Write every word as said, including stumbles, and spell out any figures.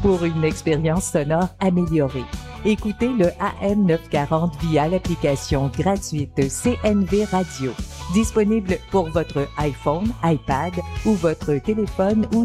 pour une expérience sonore améliorée. Écoutez le A M neuf cent quarante via l'application gratuite C N V Radio, disponible pour votre iPhone, iPad ou votre téléphone ou